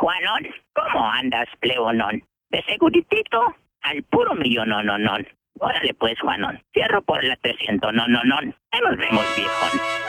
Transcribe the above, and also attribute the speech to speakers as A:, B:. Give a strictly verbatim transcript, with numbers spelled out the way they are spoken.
A: Juanón, ¿cómo andas, plebonón? De seguritito al puro millón, no, no, no. Órale pues, Juanón, cierro por la trescientos, no, no, no. Ahí nos vemos, viejón.